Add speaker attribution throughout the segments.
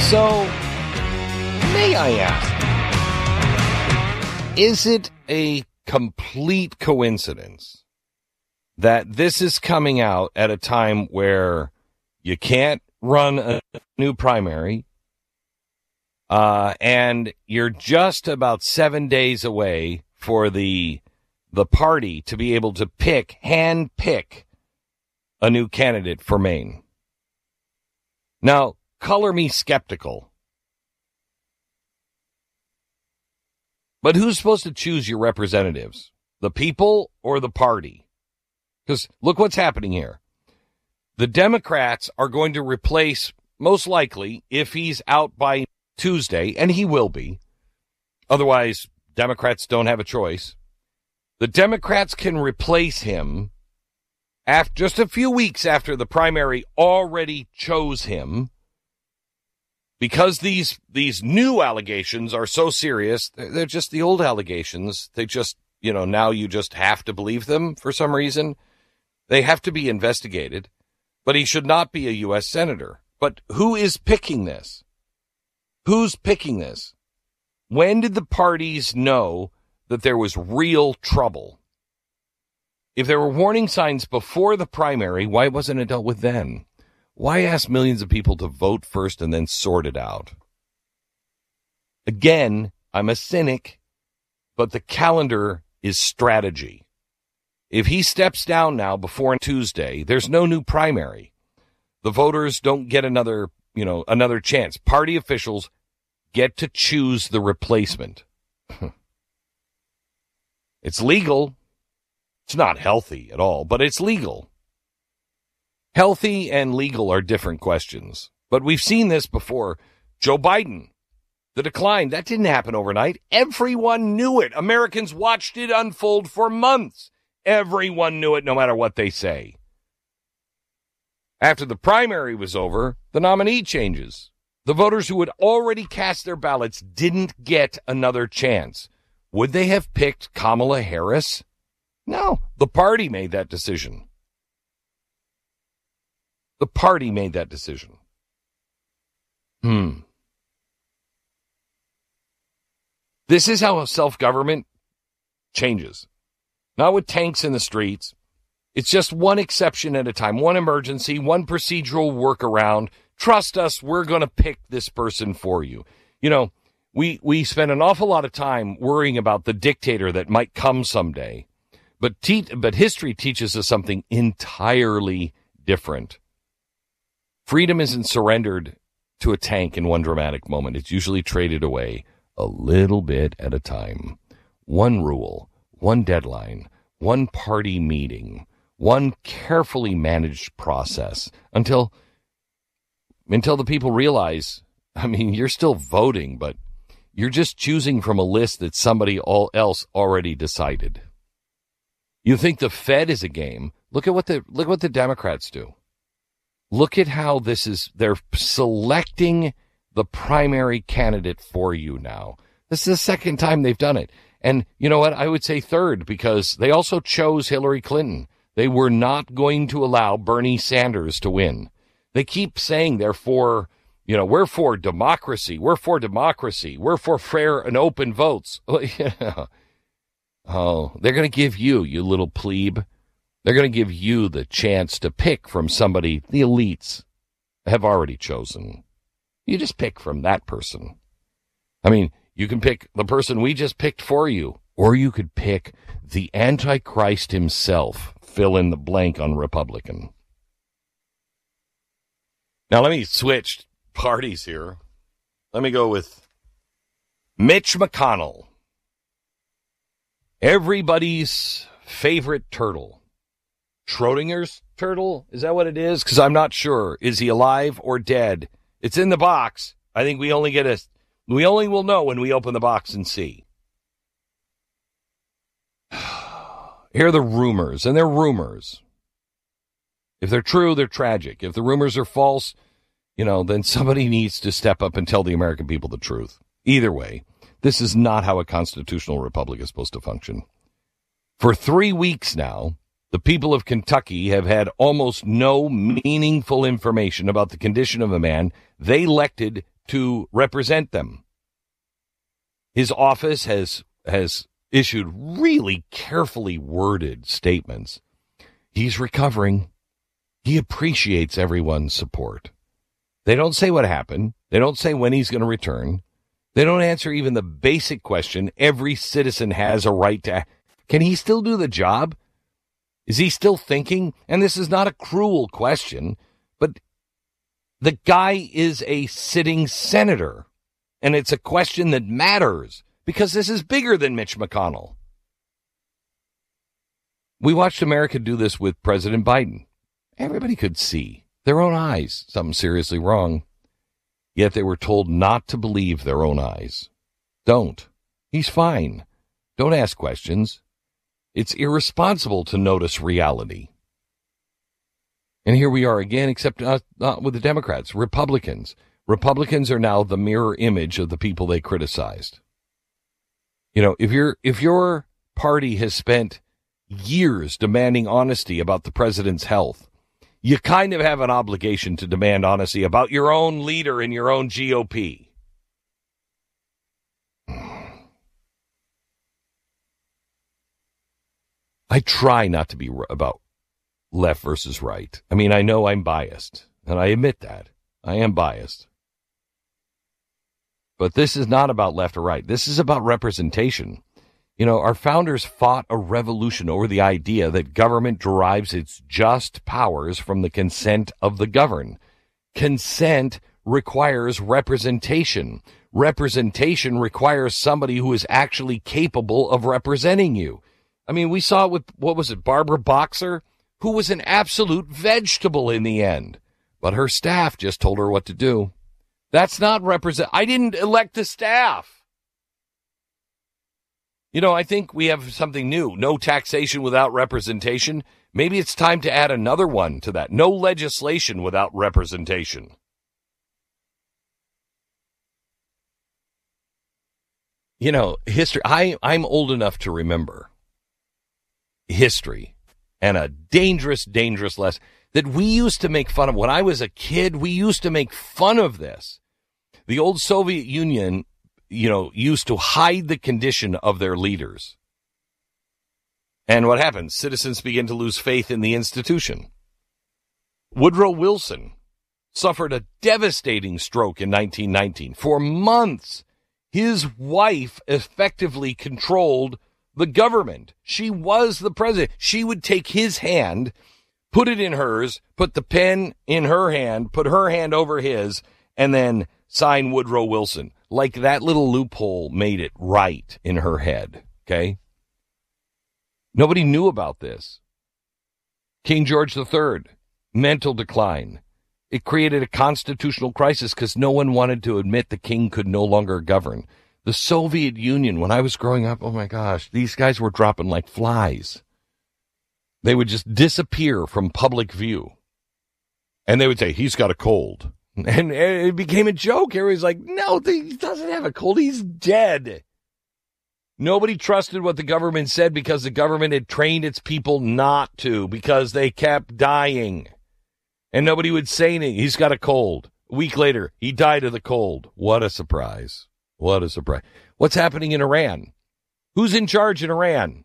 Speaker 1: So, may I ask, is it a complete coincidence that this is coming out at a time where you can't run a new primary, and you're just about 7 days away for the party to be able to hand pick a new candidate for Maine? Now, color me skeptical, but who's supposed to choose your representatives? The people or the party? Because look what's happening here. The Democrats are going to replace, most likely, if he's out by Tuesday, and he will be. Otherwise, Democrats don't have a choice. The Democrats can replace him after just a few weeks after the primary already chose him, because these new allegations are so serious. They're just the old allegations. They just, now you just have to believe them for some reason. They have to be investigated. But he should not be a U.S. senator. But who is picking this? Who's picking this? When did the parties know that there was real trouble? If there were warning signs before the primary, why wasn't it dealt with then? Why ask millions of people to vote first and then sort it out? Again, I'm a cynic, but the calendar is strategy. If he steps down now before Tuesday, there's no new primary. The voters don't get another chance. Party officials get to choose the replacement. It's legal. It's not healthy at all, but it's legal. Healthy and legal are different questions. But we've seen this before. Joe Biden, the decline, that didn't happen overnight. Everyone knew it. Americans watched it unfold for months. Everyone knew it, no matter what they say. After the primary was over, the nominee changes. The voters who had already cast their ballots didn't get another chance. Would they have picked Kamala Harris? No, the party made that decision. The party made that decision. This is how self-government changes. Not with tanks in the streets. It's just one exception at a time, one emergency, one procedural workaround. Trust us, we're going to pick this person for you. We spend an awful lot of time worrying about the dictator that might come someday. But history teaches us something entirely different. Freedom isn't surrendered to a tank in one dramatic moment. It's usually traded away a little bit at a time. One rule, one deadline, one party meeting, one carefully managed process until the people realize, you're still voting, but you're just choosing from a list that somebody else already decided. You think the Fed is a game? Look at what the Democrats do. Look at how they're selecting the primary candidate for you now. This is the second time they've done it. And you know what? I would say third, because they also chose Hillary Clinton. They were not going to allow Bernie Sanders to win. They keep saying we're for democracy. We're for democracy. We're for fair and open votes. Oh, they're going to give you little plebe. They're going to give you the chance to pick from somebody the elites have already chosen. You just pick from that person. You can pick the person we just picked for you, or you could pick the Antichrist himself, fill in the blank on Republican. Now, let me switch parties here. Let me go with Mitch McConnell. Everybody's favorite turtle. Schrodinger's turtle? Is that what it is? Because I'm not sure. Is he alive or dead? It's in the box. I think we only will know when we open the box and see. Here are the rumors, and they're rumors. If they're true, they're tragic. If the rumors are false, then somebody needs to step up and tell the American people the truth. Either way, this is not how a constitutional republic is supposed to function. For 3 weeks now, the people of Kentucky have had almost no meaningful information about the condition of a man they elected to represent them. His office has issued really carefully worded statements. He's recovering. He appreciates everyone's support. They don't say what happened. They don't say when he's going to return. They don't answer even the basic question every citizen has a right to. Can he still do the job? Is he still thinking? And this is not a cruel question, but the guy is a sitting senator, and it's a question that matters because this is bigger than Mitch McConnell. We watched America do this with President Biden. Everybody could see, their own eyes, something seriously wrong. Yet they were told not to believe their own eyes. Don't. He's fine. Don't ask questions. It's irresponsible to notice reality. And here we are again, except not with the Democrats, Republicans. Republicans are now the mirror image of the people they criticized. You know, if your party has spent years demanding honesty about the president's health, you kind of have an obligation to demand honesty about your own leader in your own GOP. I try not to be about left versus right. I mean, I know I'm biased, and I admit that. I am biased. But this is not about left or right. This is about representation. You know, our founders fought a revolution over the idea that government derives its just powers from the consent of the governed. Consent requires representation. Representation requires somebody who is actually capable of representing you. I mean, we saw it with, what was it, Barbara Boxer, who was an absolute vegetable in the end. But her staff just told her what to do. That's not I didn't elect the staff. You know, I think we have something new. No taxation without representation. Maybe it's time to add another one to that. No legislation without representation. You know, history. I'm old enough to remember history and a dangerous lesson that we used to make fun of. When I was a kid, we used to make fun of this. The old Soviet Union, you know, used to hide the condition of their leaders. And what happened? Citizens began to lose faith in the institution. Woodrow Wilson suffered a devastating stroke in 1919. For months, his wife effectively controlled the government. She was the president. She would take his hand, put it in hers, put the pen in her hand, put her hand over his, and then sign Woodrow Wilson. Like that little loophole made it right in her head, okay? Nobody knew about this. King George III, mental decline. It created a constitutional crisis because no one wanted to admit the king could no longer govern. The Soviet Union, when I was growing up, oh my gosh, these guys were dropping like flies. They would just disappear from public view. And they would say, he's got a cold. And it became a joke. Everybody's like, no, he doesn't have a cold. He's dead. Nobody trusted what the government said because the government had trained its people not to, because they kept dying. And nobody would say anything. He's got a cold. A week later, he died of the cold. What a surprise. What a surprise. What's happening in Iran? Who's in charge in Iran?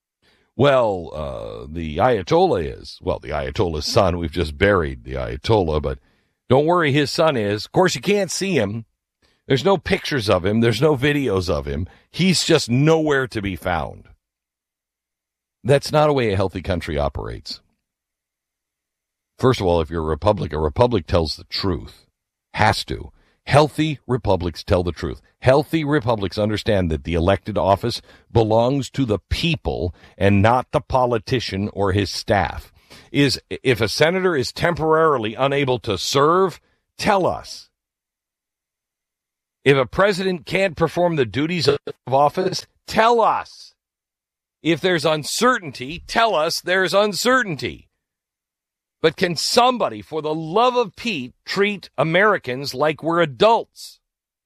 Speaker 1: Well, the Ayatollah is. Well, the Ayatollah's son. We've just buried the Ayatollah, but don't worry, his son is. Of course, you can't see him. There's no pictures of him. There's no videos of him. He's just nowhere to be found. That's not a way a healthy country operates. First of all, if you're a republic tells the truth. Has to. Healthy republics tell the truth. Healthy republics understand that the elected office belongs to the people and not the politician or his staff. If a senator is temporarily unable to serve, tell us. If a president can't perform the duties of office, tell us. If there's uncertainty, tell us there's uncertainty. But can somebody, for the love of Pete, treat Americans like we're adults?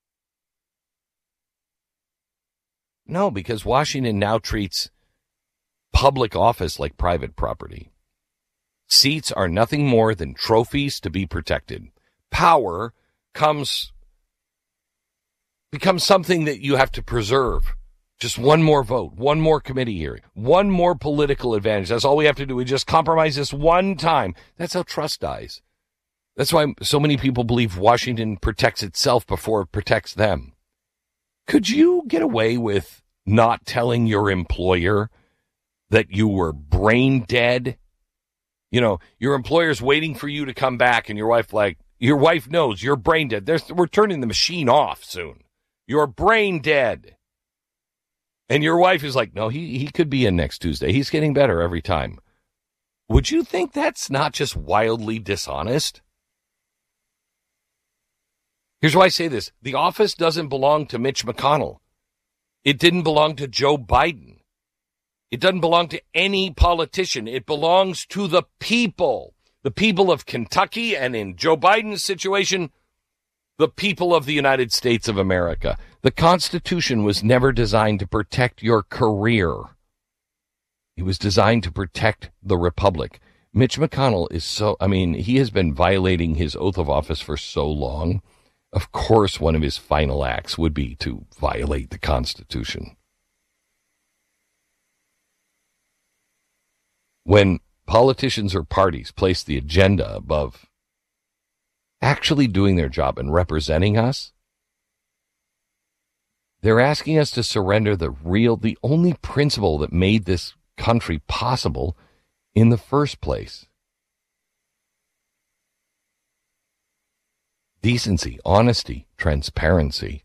Speaker 1: No, because Washington now treats public office like private property. Seats are nothing more than trophies to be protected. Power comes becomes something that you have to preserve. Just one more vote, one more committee hearing, one more political advantage. That's all we have to do. We just compromise this one time. That's how trust dies. That's why so many people believe Washington protects itself before it protects them. Could you get away with not telling your employer that you were brain dead? You know, your employer's waiting for you to come back, and your wife knows you're brain dead. We're turning the machine off soon. You're brain dead. And your wife is like, no, he could be in next Tuesday. He's getting better every time. Would you think that's not just wildly dishonest? Here's why I say this. The office doesn't belong to Mitch McConnell. It didn't belong to Joe Biden. It doesn't belong to any politician. It belongs to the people of Kentucky, and in Joe Biden's situation, the people of the United States of America. The Constitution was never designed to protect your career. It was designed to protect the Republic. Mitch McConnell he has been violating his oath of office for so long. Of course, one of his final acts would be to violate the Constitution. When politicians or parties place the agenda above actually doing their job and representing us, they're asking us to surrender the only principle that made this country possible in the first place. Decency, honesty, transparency.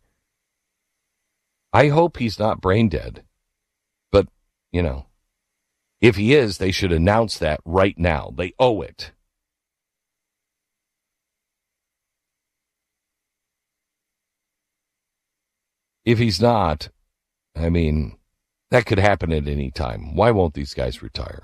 Speaker 1: I hope he's not brain dead. But, if he is, they should announce that right now. They owe it. If he's not, that could happen at any time. Why won't these guys retire?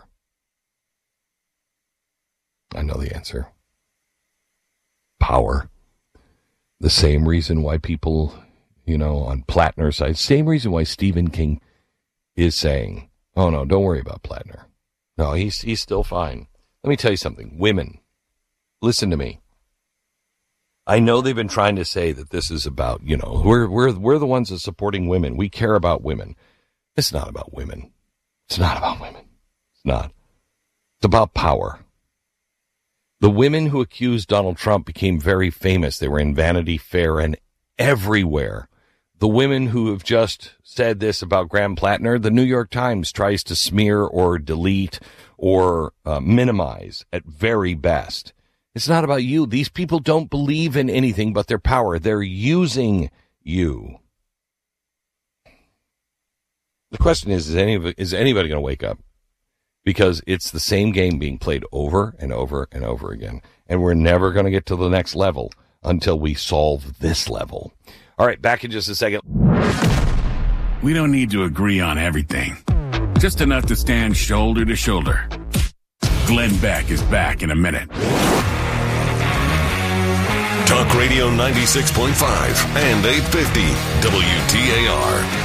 Speaker 1: I know the answer. Power. The same reason why people, on Plattner's side, same reason why Stephen King is saying, oh no, don't worry about Plattner. No, he's still fine. Let me tell you something. Women, listen to me. I know they've been trying to say that this is about, we're the ones that are supporting women. We care about women. It's not about women. It's not about women. It's not. It's about power. The women who accused Donald Trump became very famous. They were in Vanity Fair and everywhere. The women who have just said this about Graham Plattner, the New York Times tries to smear or delete or minimize at very best. It's not about you. These people don't believe in anything but their power. They're using you. The question is anybody going to wake up? Because it's the same game being played over and over and over again. And we're never going to get to the next level until we solve this level. All right, back in just a second.
Speaker 2: We don't need to agree on everything. Just enough to stand shoulder to shoulder. Glenn Beck is back in a minute.
Speaker 3: Talk Radio 96.5 and 850 WTAR.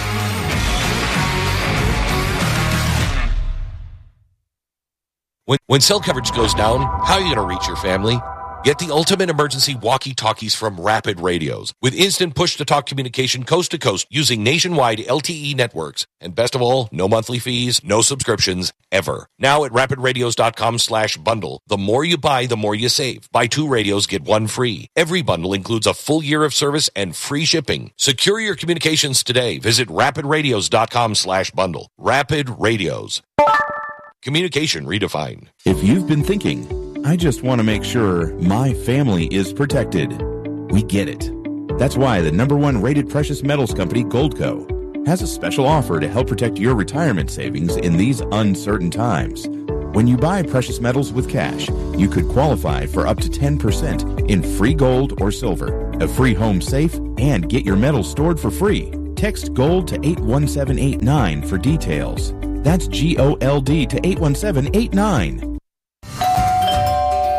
Speaker 1: When cell coverage goes down, how are you going to reach your family? Get the ultimate emergency walkie-talkies from Rapid Radios. With instant push-to-talk communication coast to coast using nationwide LTE networks. And best of all, no monthly fees, no subscriptions, ever. Now at rapidradios.com/bundle. The more you buy, the more you save. Buy 2 radios, get 1 free. Every bundle includes a full year of service and free shipping. Secure your communications today. Visit rapidradios.com/bundle. Rapid Radios. Communication redefined.
Speaker 4: If you've been thinking, I just want to make sure my family is protected, we get it. That's why the #1 rated precious metals company, Goldco, has a special offer to help protect your retirement savings in these uncertain times. When you buy precious metals with cash, you could qualify for up to 10% in free gold or silver, a free home safe, and get your metals stored for free. Text GOLD to 81789 for details. That's GOLD to 81789.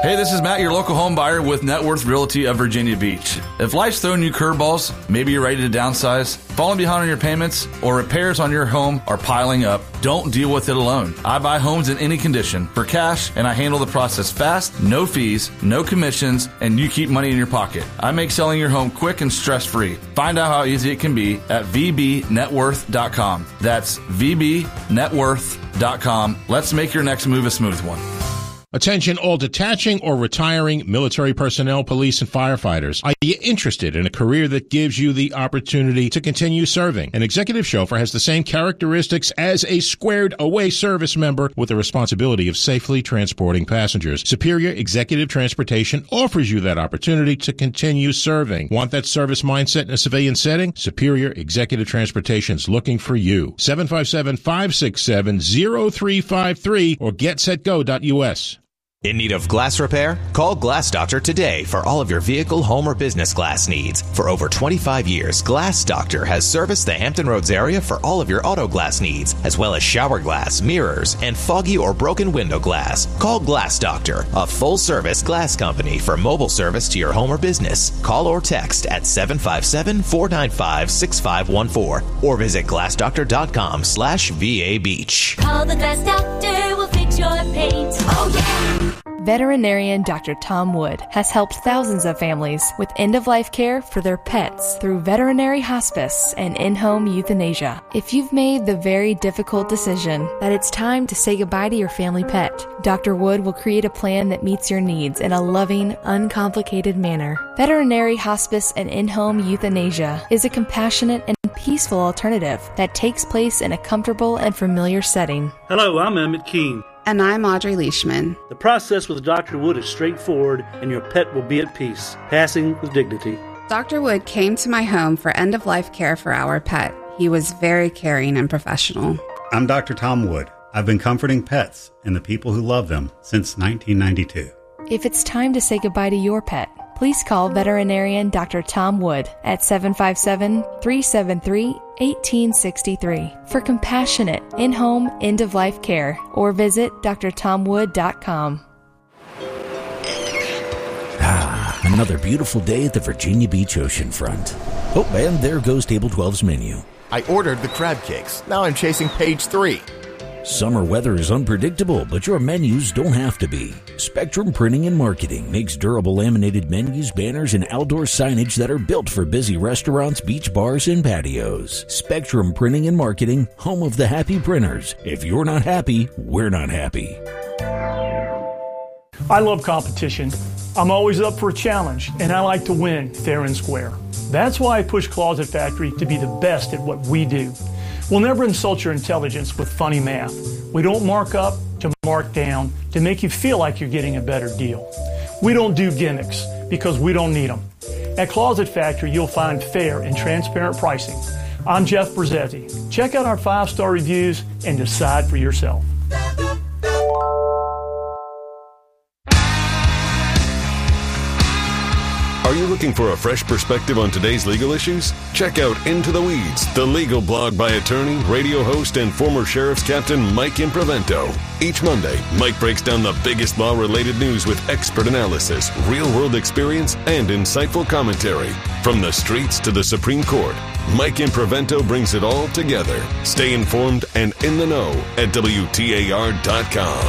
Speaker 5: Hey, this is Matt, your local home buyer with Net Worth Realty of Virginia Beach. If life's throwing you curveballs, maybe you're ready to downsize, falling behind on your payments, or repairs on your home are piling up, don't deal with it alone. I buy homes in any condition for cash, and I handle the process fast, no fees, no commissions, and you keep money in your pocket. I make selling your home quick and stress-free. Find out how easy it can be at vbnetworth.com. That's vbnetworth.com. Let's make your next move a smooth one.
Speaker 6: Attention all detaching or retiring military personnel, police, and firefighters. Are you interested in a career that gives you the opportunity to continue serving? An executive chauffeur has the same characteristics as a squared away service member with the responsibility of safely transporting passengers. Superior Executive Transportation offers you that opportunity to continue serving. Want that service mindset in a civilian setting? Superior Executive Transportation is looking for you. 757-567-0353 or getsetgo.us.
Speaker 7: In need of glass repair? Call Glass Doctor today for all of your vehicle, home, or business glass needs. For over 25 years, Glass Doctor has serviced the Hampton Roads area for all of your auto glass needs, as well as shower glass, mirrors, and foggy or broken window glass. Call Glass Doctor, a full-service glass company for mobile service to your home or business. Call or text at 757-495-6514 or visit glassdoctor.com/VA Beach.
Speaker 8: Call the Glass Doctor, we'll fix your paint. Oh, yeah!
Speaker 9: Veterinarian Dr. Tom Wood has helped thousands of families with end-of-life care for their pets through veterinary hospice and in-home euthanasia. If you've made the very difficult decision that it's time to say goodbye to your family pet, Dr. Wood will create a plan that meets your needs in a loving, uncomplicated manner. Veterinary hospice and in-home euthanasia is a compassionate and peaceful alternative that takes place in a comfortable and familiar setting.
Speaker 10: Hello, I'm Emmett Keene.
Speaker 11: And I'm Audrey Leishman.
Speaker 10: The process with Dr. Wood is straightforward, and your pet will be at peace, passing with dignity.
Speaker 11: Dr. Wood came to my home for end-of-life care for our pet. He was very caring and professional.
Speaker 12: I'm Dr. Tom Wood. I've been comforting pets and the people who love them since 1992.
Speaker 9: If it's time to say goodbye to your pet, please call veterinarian Dr. Tom Wood at 757-373-1863 for compassionate in-home end-of-life care or visit drtomwood.com.
Speaker 13: Another beautiful day at the Virginia Beach oceanfront. Oh, and there goes Table 12's menu.
Speaker 14: I ordered the crab cakes. Now I'm chasing page 3.
Speaker 13: Summer weather is unpredictable, but your menus don't have to be. Spectrum Printing and Marketing makes durable laminated menus, banners, and outdoor signage that are built for busy restaurants, beach bars, and patios. Spectrum Printing and Marketing, home of the happy printers. If you're not happy, we're not happy.
Speaker 15: I love competition. I'm always up for a challenge, and I like to win fair and square. That's why I push Closet Factory to be the best at what we do. We'll never insult your intelligence with funny math. We don't mark up to mark down to make you feel like you're getting a better deal. We don't do gimmicks because we don't need them. At Closet Factory, you'll find fair and transparent pricing. I'm Jeff Brzezzi. Check out our 5-star reviews and decide for yourself.
Speaker 3: Are you looking for a fresh perspective on today's legal issues? Check out Into the Weeds, the legal blog by attorney, radio host, and former Sheriff's Captain Mike Imprevento. Each Monday, Mike breaks down the biggest law-related news with expert analysis, real-world experience, and insightful commentary. From the streets to the Supreme Court, Mike Imprevento brings it all together. Stay informed and in the know at WTAR.com.